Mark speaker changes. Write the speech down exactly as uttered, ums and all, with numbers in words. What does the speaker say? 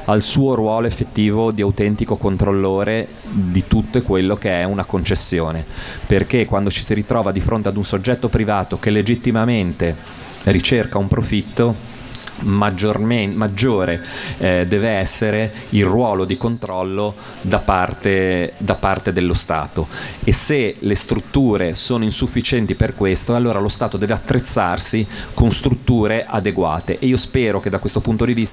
Speaker 1: al suo ruolo effettivo di autentico controllore di tutto quello che è una concessione, perché quando ci si ritrova di fronte ad un soggetto privato che legittimamente ricerca un profitto, maggiormente, maggiore eh, deve essere il ruolo di controllo da parte, da parte dello Stato, e se le strutture sono insufficienti per questo, allora lo Stato deve attrezzarsi con strutture adeguate, e io spero che da questo punto di vista